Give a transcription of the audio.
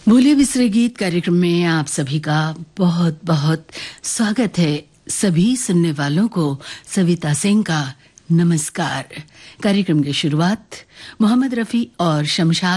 भूले बिसरे गीत कार्यक्रम में आप सभी का बहुत बहुत स्वागत है। सभी सुनने वालों को सविता सिंह का नमस्कार। कार्यक्रम की शुरुआत मोहम्मद रफी और शमशाद